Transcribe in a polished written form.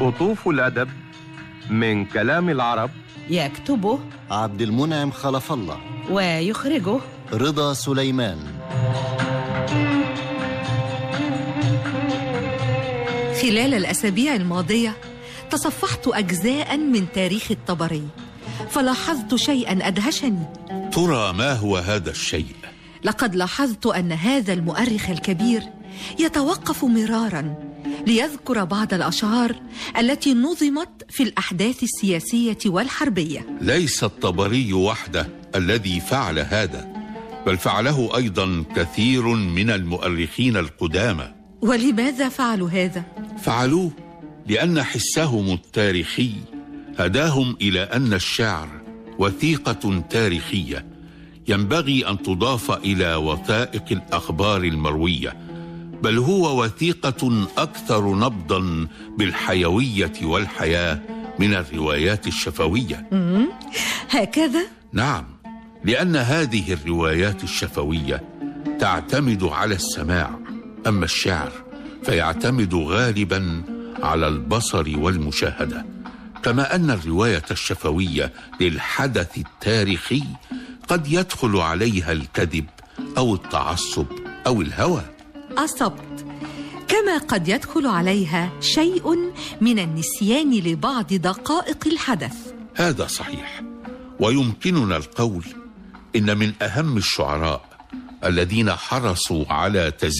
قطوف الأدب من كلام العرب، يكتبه عبد المنعم خلف الله، ويخرجه رضا سليمان. خلال الأسابيع الماضية تصفحت أجزاء من تاريخ الطبري، فلاحظت شيئا أدهشني. ترى ما هو هذا الشيء؟ لقد لاحظت أن هذا المؤرخ الكبير يتوقف مرارا ليذكر بعض الأشعار التي نظمت في الأحداث السياسية والحربية. ليس الطبري وحده الذي فعل هذا، بل فعله أيضا كثير من المؤرخين القدامى. ولماذا فعلوا هذا؟ فعلوه لأن حسهم التاريخي هداهم إلى أن الشعر وثيقة تاريخية ينبغي أن تضاف إلى وثائق الأخبار المروية، بل هو وثيقة أكثر نبضا بالحيوية والحياة من الروايات الشفوية. هكذا؟ نعم، لأن هذه الروايات الشفوية تعتمد على السماع، أما الشعر فيعتمد غالبا على البصر والمشاهدة، كما أن الرواية الشفوية للحدث التاريخي قد يدخل عليها الكذب أو التعصب أو الهوى. أصبت، كما قد يدخل عليها شيء من النسيان لبعض دقائق الحدث. هذا صحيح، ويمكننا القول إن من أهم الشعراء الذين حرصوا على